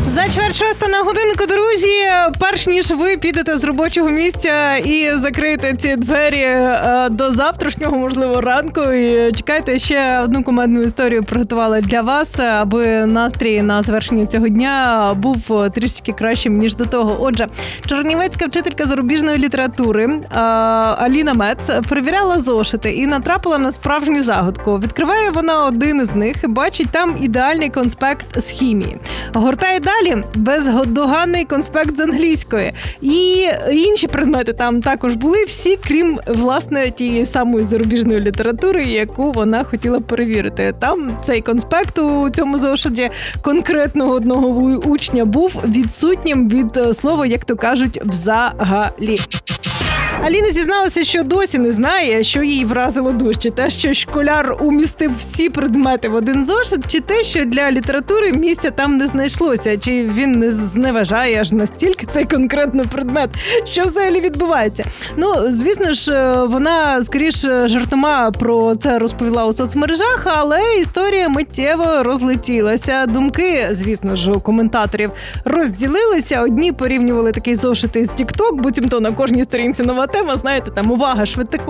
За 5:45 на годинку, друзі. Перш ніж ви підете з робочого місця і закриєте ці двері до завтрашнього, можливо, ранку, і чекайте, ще одну кумедну історію приготували для вас, аби настрій на завершення цього дня був трішки кращим, ніж до того. Отже, чернівецька вчителька зарубіжної літератури Аліна Мец перевіряла зошити і натрапила на справжню загадку. Відкриває вона один із них і бачить там ідеальний конспект з хімії. Гортає далі бездоганний конспект з англійської. І інші предмети там також були, всі, крім, власне, тієї самої зарубіжної літератури, яку вона хотіла перевірити. Там цей конспект у цьому зошиті конкретного одного учня був відсутнім від слова, як то кажуть, взагалі. Аліна зізналася, що досі не знає, що її вразило дужче. Те, що школяр умістив всі предмети в один зошит, чи те, що для літератури місця там не знайшлося, чи він не зневажає аж настільки цей конкретний предмет. Що взагалі відбувається? Ну, звісно ж, вона скоріш жартома про це розповіла у соцмережах, але історія миттєво розлетілася. Думки, звісно ж, у коментаторів розділилися. Одні порівнювали такий зошит із TikTok, буцімто на кожній сторінці нова тема, знаєте, там увага,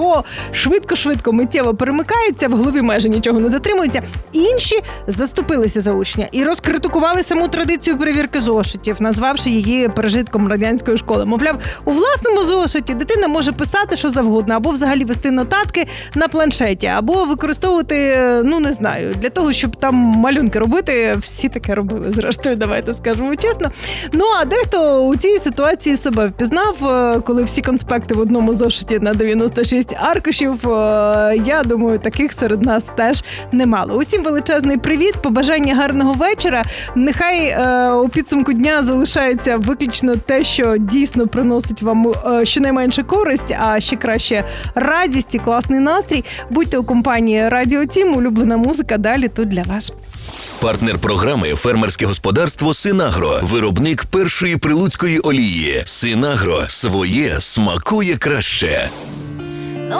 швидко, миттєво перемикається, в голові майже нічого не затримується. Інші заступилися за учня і розкритикували саму традицію перевірки зошитів, назвавши її пережитком радянської школи. Мовляв, у власному зошиті дитина може писати що завгодно, або взагалі вести нотатки на планшеті, або використовувати, не знаю, для того, щоб там малюнки робити. Всі таке робили, зрештою, давайте скажемо чесно. А дехто у цій ситуації себе впізнав, коли всі конспекти в одному зошиті на 96 аркушів. Я думаю, таких серед нас теж немало. Усім величезний привіт, побажання гарного вечора. Нехай у підсумку дня залишається виключно те, що дійсно приносить вам щонайменше користь, а ще краще радість і класний настрій. Будьте у компанії Радіо Тім, улюблена музика далі тут для вас. Партнер програми «Фермерське господарство Синагро». Виробник першої прилуцької олії. Синагро. Своє смакує краще.